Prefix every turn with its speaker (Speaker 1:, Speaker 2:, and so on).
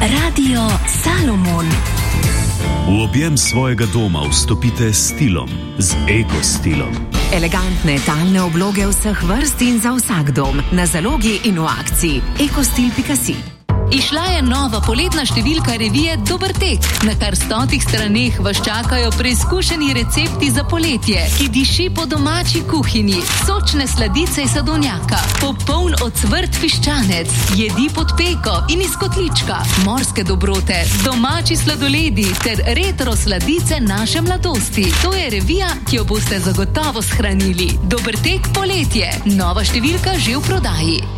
Speaker 1: Radio Salomon.
Speaker 2: V objem svojega doma vstopite s stilom, z ekostilom.
Speaker 3: Elegantne talne obloge vseh vrst in za vsak dom. Na zalogi in v akciji. ekostil.si.
Speaker 4: Išla je nova poletna številka revije Dober tek. Na kar 100 straneh vas čakajo preizkušeni recepti za poletje, ki diši po domači kuhinji, sočne sladice iz sadovnjaka, popoln ocvrt piščanec, jedi pod peko in iz kotlička, morske dobrote, domači sladoledi ter retro sladice naše mladosti. To je revija, ki jo boste zagotovo shranili. Dober tek poletje. Nova številka že v prodaji.